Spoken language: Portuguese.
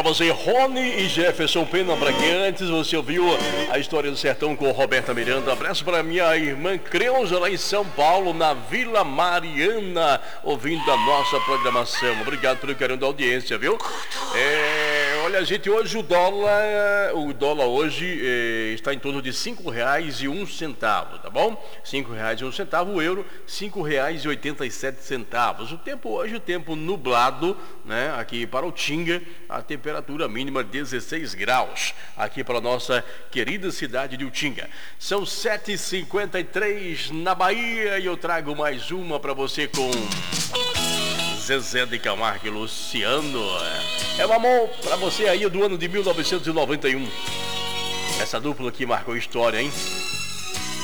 você, Rony e Jefferson Pena, para que antes você ouviu a história do sertão com Roberta Miranda. Abraço para minha irmã Creuza lá em São Paulo, na Vila Mariana, ouvindo a nossa programação. Obrigado pelo carinho da audiência, viu? Olha, gente, hoje o dólar hoje está em torno de R$5,01, tá bom? R$5,01, o euro R$5,87. O tempo hoje, o tempo nublado, né? Aqui para Utinga, a temperatura mínima 16 graus, aqui para a nossa querida cidade de Utinga. São 7h53 na Bahia e eu trago mais uma para você com Zezé de Camargo e Luciano. É um amor para você aí do ano de 1991. Essa dupla que marcou história, hein?